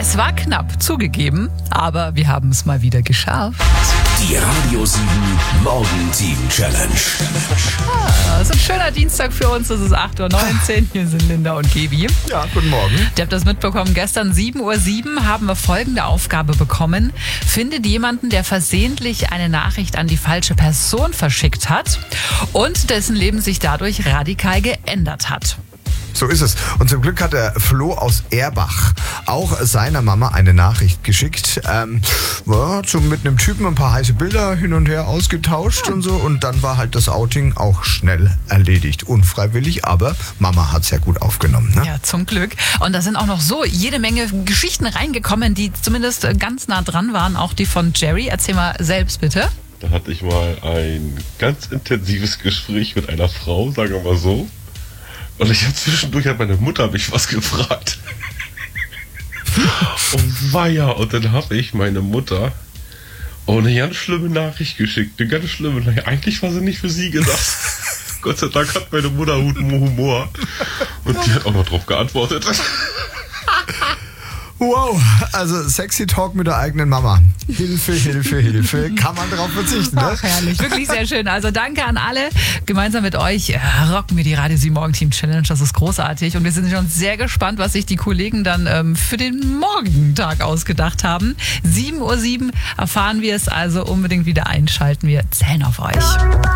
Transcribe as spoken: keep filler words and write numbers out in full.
Es war knapp, zugegeben, aber wir haben es mal wieder geschafft. Die Radio sieben Morgen-Team Challenge. Ah, so ein schöner Dienstag für uns, es ist acht Uhr neunzehn, hier sind Linda und Gaby. Ja, guten Morgen. Ihr habt das mitbekommen, gestern sieben Uhr sieben haben wir folgende Aufgabe bekommen. Findet jemanden, der versehentlich eine Nachricht an die falsche Person verschickt hat und dessen Leben sich dadurch radikal geändert hat. So ist es. Und zum Glück hat der Flo aus Erbach auch seiner Mama eine Nachricht geschickt. Ähm, ja, so mit einem Typen ein paar heiße Bilder hin und her ausgetauscht und so. Und dann war halt das Outing auch schnell erledigt. Unfreiwillig, aber Mama hat es ja gut aufgenommen. Ne? Ja, zum Glück. Und da sind auch noch so jede Menge Geschichten reingekommen, die zumindest ganz nah dran waren. Auch die von Jerry. Erzähl mal selbst bitte. Da hatte ich mal ein ganz intensives Gespräch mit einer Frau, sagen wir mal so. Und ich habe zwischendurch hat meine Mutter mich was gefragt. Oh weia, und dann habe ich meine Mutter oh, eine ganz schlimme Nachricht geschickt. Eine ganz schlimme Nachricht. Eigentlich war sie nicht für sie gedacht. Gott sei Dank hat meine Mutter Humor. Und die hat auch noch drauf geantwortet. Wow, also sexy Talk mit der eigenen Mama. Hilfe, Hilfe, Hilfe. Kann man drauf verzichten, ne? Ach, herrlich. Wirklich sehr schön. Also danke an alle. Gemeinsam mit euch äh, rocken wir die Radio sieben Morgen Team Challenge. Das ist großartig. Und wir sind schon sehr gespannt, was sich die Kollegen dann ähm, für den morgigen Tag ausgedacht haben. sieben Uhr sieben erfahren wir es. Also unbedingt wieder einschalten. Wir zählen auf euch.